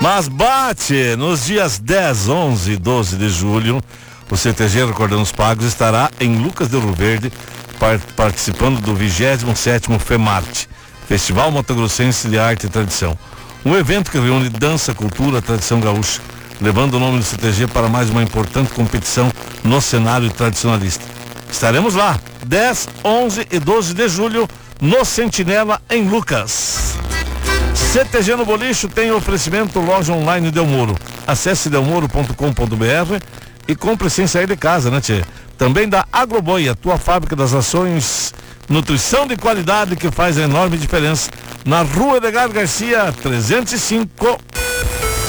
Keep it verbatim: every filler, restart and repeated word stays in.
Mas bate, nos dias dez, onze e doze de julho, o C T G Recordando os Pagos estará em Lucas do Rio Verde, par- participando do vigésimo sétimo FEMARTE, Festival Mato-Grossense de Arte e Tradição. Um evento que reúne dança, cultura, tradição gaúcha, levando o nome do C T G para mais uma importante competição no cenário tradicionalista. Estaremos lá, dez, onze e doze de julho, no Sentinela, em Lucas. C T G no Bolicho tem oferecimento loja online Delmoro. Acesse delmoro ponto com ponto b r e compre sem sair de casa, né, tchê? Também da Agroboi, a tua fábrica das ações, nutrição de qualidade que faz a enorme diferença. Na Rua Edgar Garcia, trezentos e cinco,